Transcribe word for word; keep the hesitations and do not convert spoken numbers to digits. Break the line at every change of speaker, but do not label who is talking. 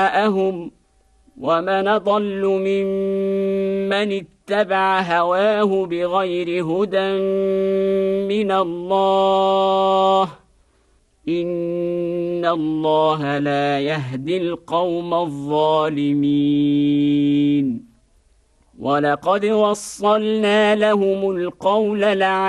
أهم ومن ضل ممن اتبع هواه بغير هدى من الله إن الله لا يهدي القوم الظالمين ولقد وصلنا لهم القول لعلهم